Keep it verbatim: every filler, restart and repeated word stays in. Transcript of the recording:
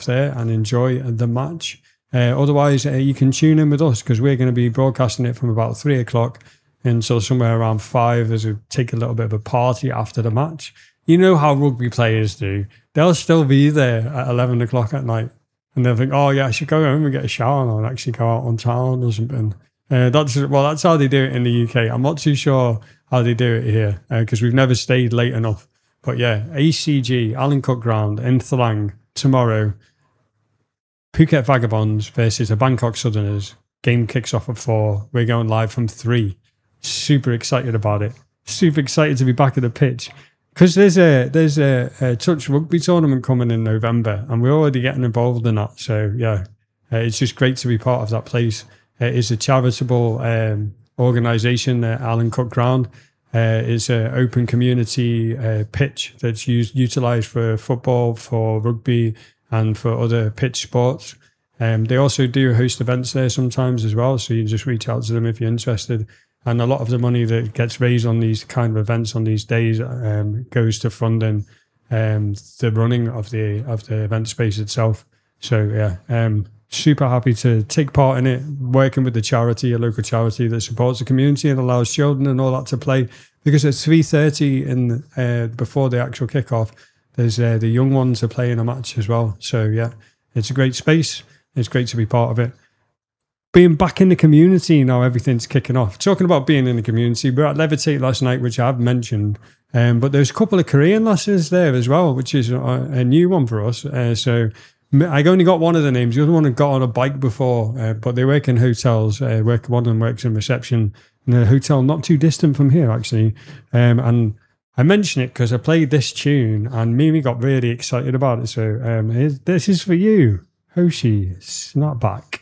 there and enjoy the match. Uh, otherwise, uh, you can tune in with us because we're going to be broadcasting it from about three o'clock until somewhere around five as we take a little bit of a party after the match. You know how rugby players do. They'll still be there at eleven o'clock at night and they'll think, oh yeah, I should go home and get a shower and actually go out on town or something. Uh, that's well, that's how they do it in the U K. I'm not too sure how they do it here because uh, we've never stayed late enough. But yeah, A C G, Allen Cook Ground in Thlang tomorrow. Phuket Vagabonds versus the Bangkok Southerners. Game kicks off at four. We're going live from three. Super excited about it. Super excited to be back at the pitch because there's a there's a, a touch rugby tournament coming in November, and we're already getting involved in that. So yeah, uh, it's just great to be part of that place. Uh, it's a charitable um, organisation, uh, Allen Cook Ground. Uh, it's an open community uh, pitch that's used utilised for football, for rugby, and for other pitch sports. Um, they also do host events there sometimes as well, so you can just reach out to them if you're interested. And a lot of the money that gets raised on these kind of events on these days um, goes to funding um, the running of the of the event space itself. So yeah, um, super happy to take part in it, working with the charity, a local charity that supports the community and allows children and all that to play. Because at three thirty in uh, before the actual kickoff, there's uh, the young ones are playing a match as well. So yeah, it's a great space. It's great to be part of it. Being back in the community now, everything's kicking off. Talking about being in the community, we were at Levitate last night, which I've mentioned. Um, but there's a couple of Korean lasses there as well, which is a, a new one for us. Uh, so I only got one of the names. The other one had got on a bike before, uh, but they work in hotels. Uh, work, one of them works in reception in a hotel not too distant from here, actually. Um, and I mention it because I played this tune and Mimi got really excited about it. So um, this is for you, Hoshi Snapback.